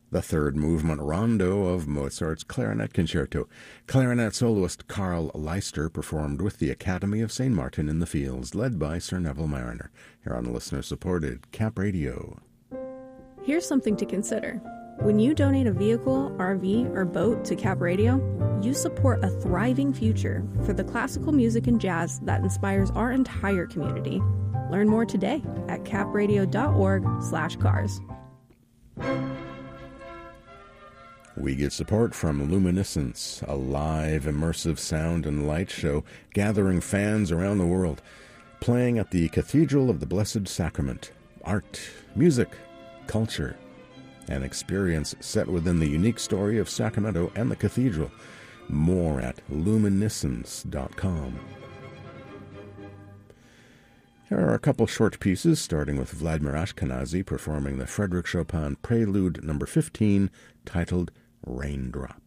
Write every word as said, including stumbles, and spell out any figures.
The third movement rondo of Mozart's Clarinet Concerto. Clarinet soloist Carl Leister performed with the Academy of Saint Martin in the Fields, led by Sir Neville Marriner, here on listener-supported Cap Radio. Here's something to consider. When you donate a vehicle, R V, or boat to Cap Radio, you support a thriving future for the classical music and jazz that inspires our entire community. Learn more today at capradio.org slash cars. We get support from Luminescence, a live, immersive sound and light show gathering fans around the world, playing at the Cathedral of the Blessed Sacrament. Art, music, culture, an experience set within the unique story of Sacramento and the cathedral. More at luminescence dot com. Here are a couple short pieces, starting with Vladimir Ashkenazy performing the Frédéric Chopin Prelude number fifteen, titled Raindrop.